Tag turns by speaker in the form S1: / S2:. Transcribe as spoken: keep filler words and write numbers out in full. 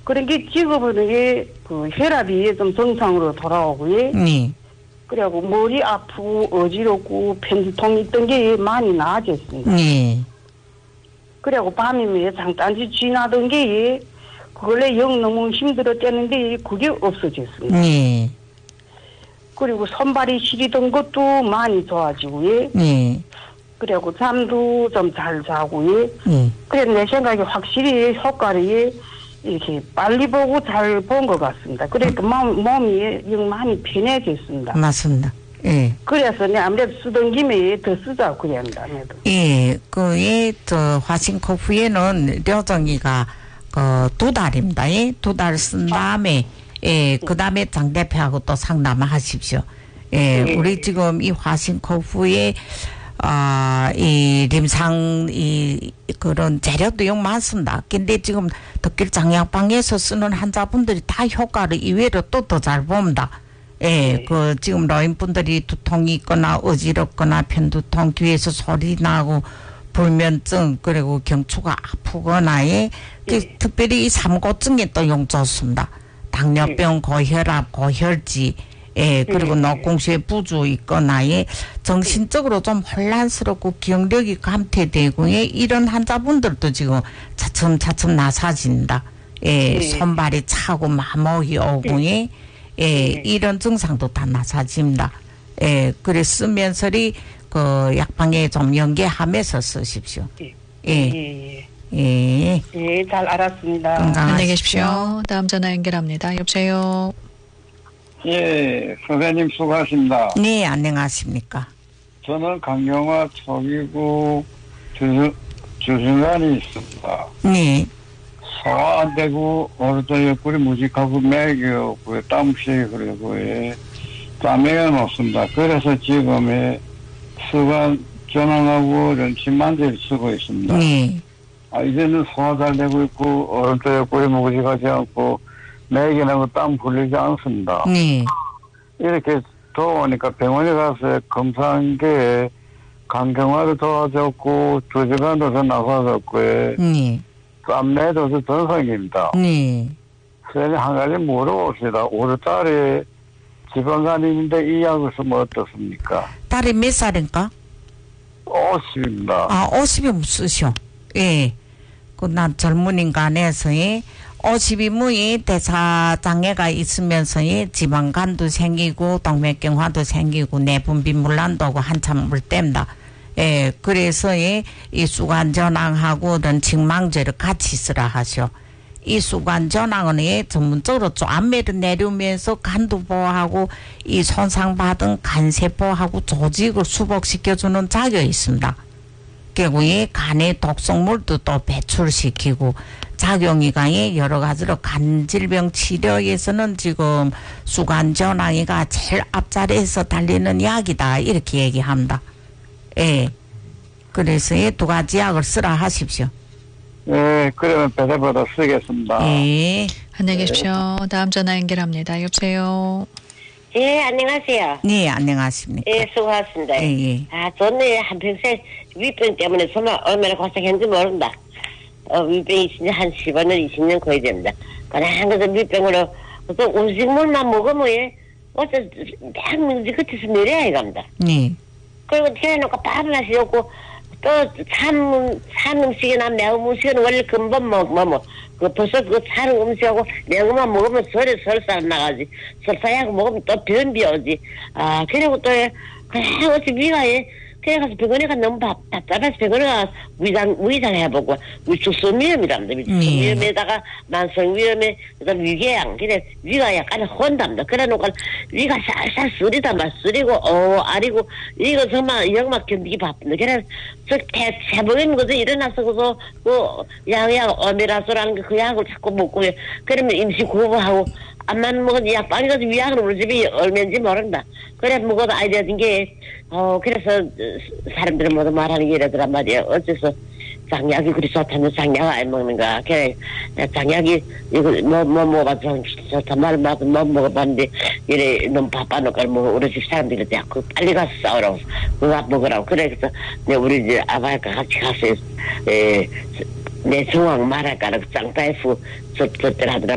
S1: 그러니까 지금은 이게 그 혈압이 좀 정상으로 돌아오고요.
S2: 네.
S1: 그래갖고 머리 아프고 어지럽고 편두통 있던 게 많이 나아졌습니다.
S2: 네.
S1: 그래갖고 밤이면 잠깐씩 지나던 게 그걸로 영 너무 힘들었다는데 그게 없어졌습니다.
S2: 네.
S1: 그리고 손발이 시리던 것도 많이 좋아지고요.
S2: 네.
S1: 그래갖고 잠도 좀 잘 자고요.
S2: 네.
S1: 그래 내 생각에 확실히 효과를 이렇게 빨리 보고 잘 본 것 같습니다. 그러니까 몸, 몸이 영 많이 편해졌습니다.
S2: 맞습니다. 예.
S1: 그래서 내 아무래도 쓰던 김에 더 쓰자고 그래야 한다.
S2: 예, 그, 예, 저, 화신코프에는 려정이가, 그, 두 달입니다. 예, 두 달 쓴 다음에, 예, 그 다음에 장 대표하고 또 상담을 하십시오. 예,
S1: 예.
S2: 우리 지금 이 화신코프에, 아, 이, 림상, 이, 그런 재료도 용 많습니다. 근데 지금 덕길 장약방에서 쓰는 환자분들이 다 효과를 이외로 또 더 잘 봅니다. 예,
S1: 네.
S2: 그, 지금 노인분들이 두통이 있거나 어지럽거나 편두통, 귀에서 소리 나고, 불면증, 그리고 경추가 아프거나, 예, 그,
S1: 네.
S2: 특별히 이 삼고증에 또 용 좋습니다. 당뇨병, 고혈압, 고혈지, 예, 그리고
S1: 네.
S2: 노공수에 부주 있거나, 예, 정신적으로 좀 혼란스럽고 기억력이 감퇴되고, 예, 이런 환자분들도 지금 차츰차츰 나사진다. 예,
S1: 네.
S2: 손발이 차고 마목이 오고, 예, 예,
S1: 네.
S2: 이런 증상도 다 나사집니다. 예, 그래 쓰면서리 그 약방에 좀 연계하면서 쓰십시오.
S1: 예.
S2: 예,
S1: 예, 예.
S2: 예.
S1: 예, 잘 알았습니다.
S2: 건강하십시오.
S3: 안녕히 계십시오. 다음 전화 연결합니다. 여보세요.
S4: 예, 선생님 수고하십니다.
S2: 네, 안녕하십니까.
S4: 저는 강경화 초기구 주중, 주중간이 있습니다.
S2: 네,
S4: 소화 안 되고, 오른쪽 옆구리 무직하고 맥이고, 땀쉬이 그리고, 예, 땀에가 높습니다. 그래서 지금에 수간 전환하고 런치만제를 쓰고 있습니다.
S2: 네,
S4: 아, 이제는 소화 잘 되고 있고, 오른쪽 옆구리 무직하지 않고, 맥이 나고 땀 풀리지 않습니다.
S2: 네,
S4: 이렇게 더우니까 병원에 가서 검사한 게 간경화도 도와줬고 주지간도 더 나빠졌고
S2: 네,
S4: 땀내도 더 정상입니다.
S2: 네.
S4: 선생님 한 가지 물어봅시다. 우리 딸이 지방간인데 이 약을 쓰면 어떻습니까?
S2: 딸이 몇 살인가?
S4: 오십입니다.
S2: 아, 오십이면 쓰셔. 예. 그, 난 젊은인가 안에서, 예. 오십이면 예, 대사장애가 있으면서 예, 지방간도 생기고, 동맥경화도 생기고, 내분비물란도 하고 한참 물 뗍니다. 예, 그래서 예, 이 수관전항하고 런칭망제를 같이 쓰라 하셔. 이 수관전항은 예, 전문적으로 쫙매를 내리면서 간도 보호하고, 이 손상받은 간세포하고 조직을 수복시켜주는 작용이 있습니다. 결국에 간의 독성물도 또 배출시키고 작용이가 여러 가지로 간 질병 치료에서는 지금 수관전항이가 제일 앞자리에서 달리는 약이다 이렇게 얘기합니다. 예. 그래서 이 두 가지 약을 쓰라 하십시오.
S4: 예, 그러면 배대보다 쓰겠습니다.
S2: 예.
S3: 안녕히 계십시오. 다음 전화 연결합니다. 여보세요.
S5: 예, 안녕하세요.
S2: 네, 안녕하십니까.
S5: 예, 수고하셨습니다.
S2: 예, 예.
S5: 아, 저는 한평생 위병 때문에 정말 얼마나 고생했는지 모른다. 어, 위병이 진짜 한 십오 년, 이십 년 거의 됩니다. 그냥 그래서 위병으로, 또 음식물만 먹으면, 예, 어째, 막 문제 끝에서 내려야 이겁니다.
S2: 네.
S5: 그리고 태어놓고 밥을 맛이 없고, 또, 산, 산 음식이나 매운 음식은 원래 근본 먹, 뭐, 뭐, 그, 벌써 그 산 음식하고 매운 것만 먹으면 설에 설사 나가지. 설사하고 먹으면 또 변비 오지. 아, 그리고 또, 그냥 어찌 위가, 예, 그래 가서 병원에 가 너무 밥, 답답해서 병원에 가 위장, 위장 해보고, 위축성 위험이랍니다. 위축성
S2: 네.
S5: 위험에다가 만성 위험에, 그다음 위궤양, 그래, 위가 약간 혼답니다. 그래 놓고 위가 살살 쓰리다 말 쓰리고, 어, 아리고, 이거 정말 영막 견디기 바쁜데. 그래, 저, 대, 세복인 거죠. 일어나서 그서, 그, 양약, 오메라소라는 그, 그 약을 자꾸 먹고, 그러면 임시 구호하고, 암만 먹어도 약방이 가서 위약을 우리 집이 얼마인지 모른다. 그래, 먹어도 아이디어 된 게, 어, 그래서, 사람들은 모두 말하는 게 이러더란 말이야. 어째서, 장약이 그리 좋다면 장약 안 먹는가. 그래, 장약이, 이거, 뭐, 뭐, 먹어봐도 좋단 말, 뭐, 뭐, 먹어봤는데, 이래, 너무 바빠놓고, 뭐, 우리 집 사람들이 자꾸 빨리 가서 싸우라고, 그거 먹으라고. 그래, 그래서, 내 우리 이제 아바가 같이 가서, 에, 내 중앙 말할까, 짱따이프, 저, 저들 하더라.